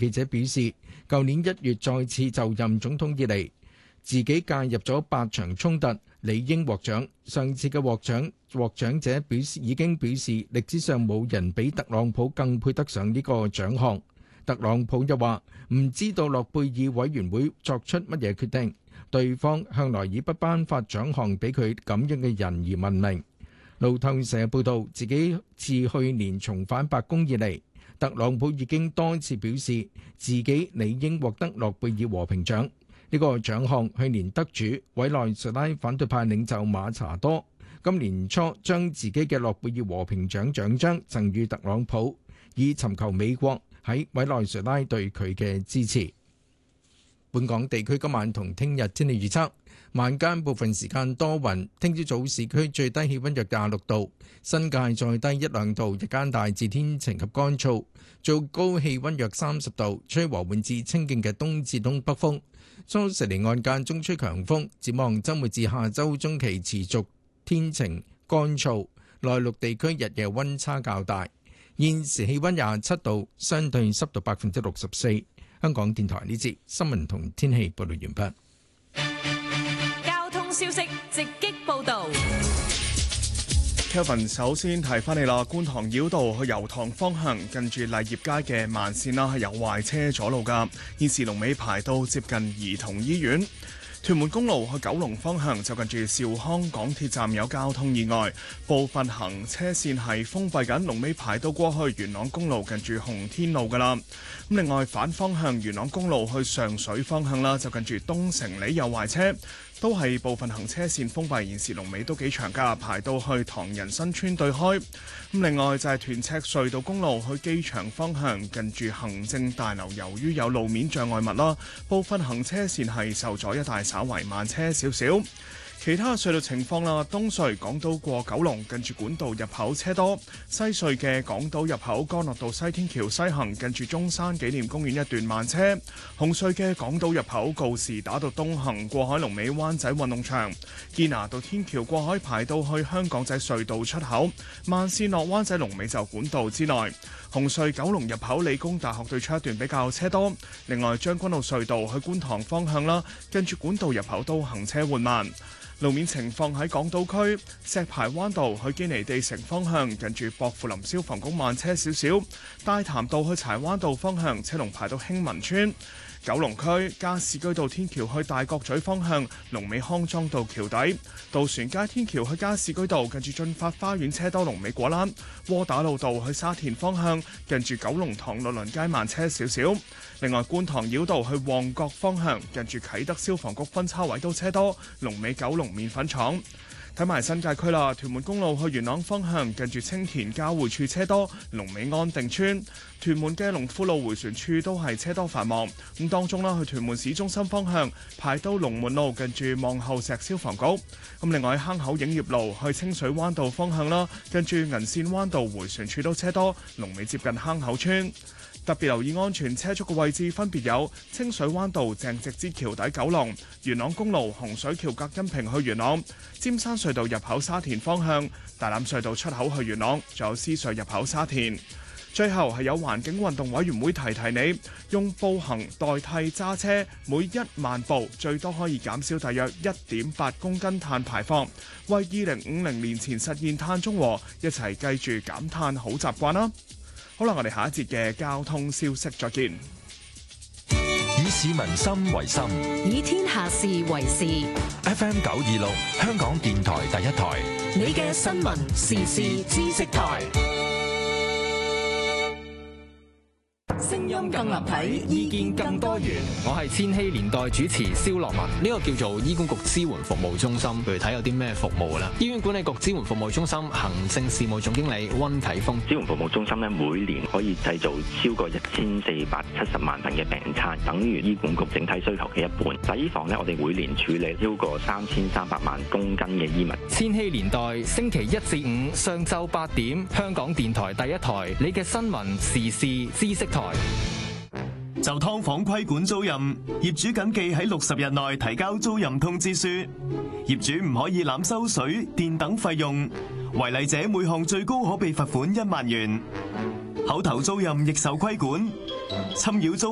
記者表示，舊年1月再次就任總統以嚟，自己介入咗8場衝突，理應獲獎。上次嘅獲獎者已經表示，歷史上冇人比特朗普更配得上呢個獎項。特朗普又話唔知道諾貝爾委員會作出乜嘢決定，對方向來以不頒發獎項俾佢咁樣嘅人而聞名。路透社報道，自己自去年重返白宮以嚟，特朗普已經多次表示自己理應獲得諾貝爾和平獎。呢個獎項去年得主委內瑞拉反對派領袖馬查多今年初將自己嘅諾貝爾和平獎獎章贈予特朗普，以尋求美國喺委內瑞拉對佢嘅支持。本港地區今晚同聽日天氣預測，晚間部分時間多雲，聽朝早市區最低氣溫約26度，新界再低1-2度，日間大致天晴及乾燥，最高氣溫約30度，吹和緩至清勁嘅東至東北風。初時離岸間中吹強風，展望週末至下週中期持續天晴乾燥，內陸地區日夜溫差較大。現時氣溫27度，相對濕度64%。香港電台呢節新聞同天氣報道完畢。交通消息直擊報道。 Kevin 首先提翻你啦，觀塘繞道去油塘方向近住勵業街嘅慢線啦，係有壞車阻路噶，現時龍尾排到接近兒童醫院。屯門公路去九龍方向就近住兆康港鐵站有交通意外，部分行車線係封閉緊，龍尾排到過去元朗公路近住洪天路噶啦。咁另外反方向元朗公路去上水方向啦，就近住東城里有壞車，都係部分行車線封閉，現時龍尾都幾長㗎，排到去唐人新村對開。咁另外就係屯赤隧道公路去機場方向近住行政大樓，由於有路面障礙物啦，部分行車線係受阻，一帶稍為慢車少少。其他隧道情況啦，東隧港島過九龍近住管道入口車多，西隧嘅港島入口干諾道西天橋西行近住中山紀念公園一段慢車，紅隧嘅港島入口告士打道東行過海龍尾灣仔運動場，堅拿道天橋過海排到去香港仔隧道出口，慢線落灣仔龍尾就管道之內，紅隧九龍入口理工大學對出一段比較車多，另外將軍澳隧道去觀塘方向啦，近住管道入口都行車緩慢。路面情況喺港島區石排灣道去堅尼地城方向，近住薄扶林消防局慢車少少；大潭道去柴灣道方向，車龍排到興民村。九龍區加士居道天橋去大角咀方向，龍尾康莊道橋底；渡船街天橋去加士居道，近住進發花園車多，龍尾果欄；窩打老道去沙田方向，近住九龍塘律倫街慢車少少。另外，觀塘繞道去旺角方向，近住啟德消防局分叉位都車多，龍尾九龍麵粉廠。睇埋新界區啦，屯門公路去元朗方向，近住青田交匯處車多，龍尾安定村；屯門嘅龍富路迴旋處都係車多繁忙。咁當中啦，去屯門市中心方向排到龍門路，近住望后石消防局。咁另外喺坑口影業路去清水灣道方向啦，近住銀線灣道迴旋處都車多，龍尾接近坑口村。特別留意安全車速嘅位置分別有清水灣道鄭直之橋底九龍、元朗公路洪水橋隔音屏去元朗、尖山隧道入口沙田方向、大欖隧道出口去元朗，仲有獅隧入口沙田。最後係有環境運動委員會提提你，用步行代替揸車，每1萬步最多可以減少大約1.8公斤碳排放，為2050年前實現碳中和，一齊記住減碳好習慣啦！好啦，我哋下一節嘅交通消息再見。 以市民心為心， 以天下事為事。 FM 926，香港電台第一台， 你嘅新聞時事知識台。聲音更立體，意見更多元。 我係千禧年代主持蕭樂文。呢個叫做醫管局支援服務中心，具體有啲咩服務啦？醫院管理局支援服務中心行政事務總經理溫啟峰。 支援服務中心咧，每年可以製造超過1470萬份嘅病餐，等於醫管局整體需求嘅一半。洗衣房咧，我哋每年處理超過3300萬公斤嘅衣物。 千禧年代星期1至5上晝8點，香港電台第一台，你嘅新聞時事知識台。 就劏房規管租賃，業主謹記喺60日內提交租賃通知書。業主唔可以濫收水電等費用，違例者每項最高可被罰款1萬元。口頭租賃亦受規管，侵擾租